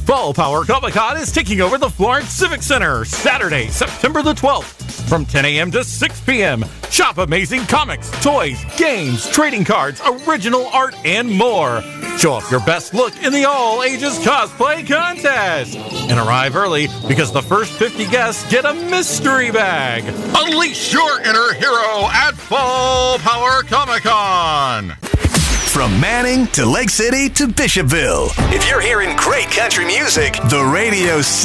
Fall Power Comic-Con is taking over the Florence Civic Center Saturday, September the 12th from 10 a.m. to 6 p.m. Shop amazing comics, toys, games, trading cards, original art, and more. Show off your best look in the all-ages cosplay contest. And arrive early because the first 50 guests get a mystery bag. Unleash your inner hero at Fall Power Comic-Con. From Manning to Lake City to Bishopville. If you're hearing great country music, the radio